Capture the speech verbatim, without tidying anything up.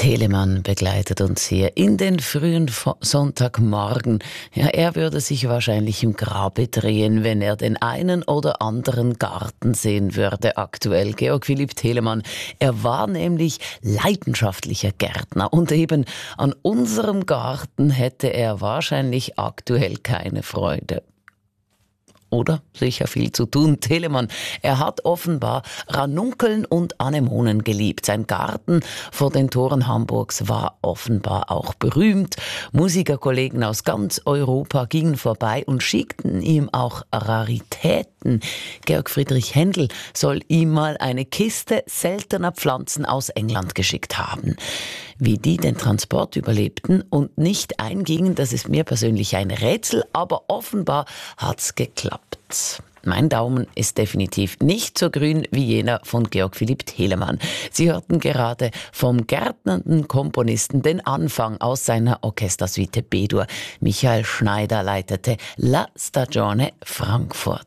Telemann begleitet uns hier in den frühen Fo- Sonntagmorgen. Ja, er würde sich wahrscheinlich im Grabe drehen, wenn er den einen oder anderen Garten sehen würde aktuell. Georg Philipp Telemann, er war nämlich leidenschaftlicher Gärtner und eben an unserem Garten hätte er wahrscheinlich aktuell keine Freude. Oder? Sicher viel zu tun. Telemann, er hat offenbar Ranunkeln und Anemonen geliebt. Sein Garten vor den Toren Hamburgs war offenbar auch berühmt. Musikerkollegen aus ganz Europa gingen vorbei und schickten ihm auch Raritäten. Georg Friedrich Händel soll ihm mal eine Kiste seltener Pflanzen aus England geschickt haben. Wie die den Transport überlebten und nicht eingingen, das ist mir persönlich ein Rätsel, aber offenbar hat's geklappt. Mein Daumen ist definitiv nicht so grün wie jener von Georg Philipp Telemann. Sie hörten gerade vom gärtnernden Komponisten den Anfang aus seiner Orchestersuite B-Dur. Michael Schneider leitete La Stagione Frankfurt.